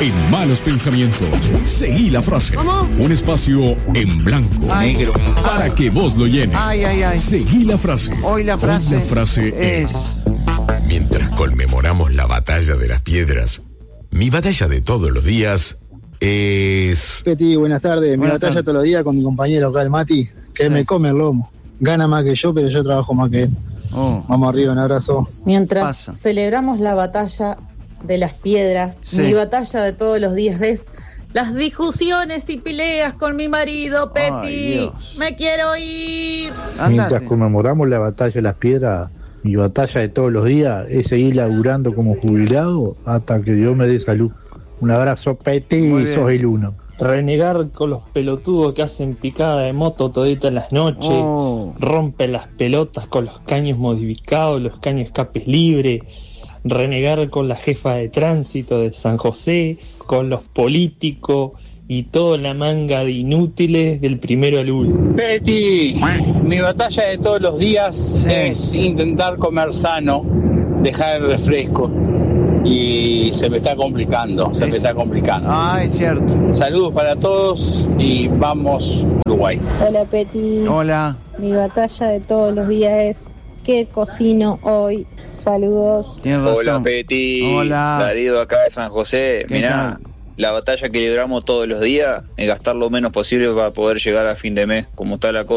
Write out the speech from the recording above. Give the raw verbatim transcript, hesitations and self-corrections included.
en Malos Pensamientos. Seguí la frase. ¿Cómo? Un espacio en blanco. Ay. Negro. Para que vos lo llenes. Ay, ay, ay. Seguí la frase. Hoy la frase, Hoy la frase es... es... Mientras conmemoramos la batalla de las piedras, mi batalla de todos los días es... Peti, buenas tardes. Mi Buenas batalla tardes. todos los días con mi compañero acá, el Mati, que Sí. me come el lomo. Gana más que yo, pero yo trabajo más que él. Oh. Vamos arriba, un abrazo. Mientras Pasa. celebramos la batalla de las piedras, Sí. mi batalla de todos los días es las discusiones y peleas con mi marido, Ay, Peti. Dios. Me quiero ir. Mientras Andate. conmemoramos la batalla de las piedras, mi batalla de todos los días es seguir laburando como jubilado hasta que Dios me dé salud. Un abrazo, Peti, Muy bien. sos el uno. Renegar con los pelotudos que hacen picada de moto todito en las noches. Oh. Rompe las pelotas con los caños modificados, los caños escapes libres. Renegar con la jefa de tránsito de San José, con los políticos y toda la manga de inútiles del primero al último. Peti, mi batalla de todos los días Sí. es intentar comer sano, dejar el refresco y se me está complicando, se Es- me está complicando. Ah, es cierto. Saludos para todos y vamos Uruguay. Hola Peti, Hola. mi batalla de todos los días es ¿qué cocino hoy? Saludos. Tienes razón. Hola Peti, Hola. Darío acá de San José. ¿Qué Mirá, tal? la batalla que libramos todos los días es gastar lo menos posible para poder llegar a fin de mes, como está la cosa.